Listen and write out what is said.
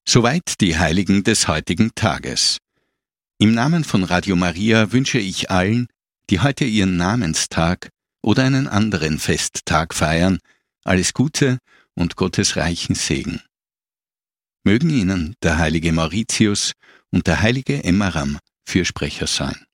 Soweit die Heiligen des heutigen Tages. Im Namen von Radio Maria wünsche ich allen, die heute ihren Namenstag oder einen anderen Festtag feiern, alles Gute und Gottes reichen Segen. Mögen Ihnen der heilige Mauritius und der heilige Emmeram Fürsprecher sein.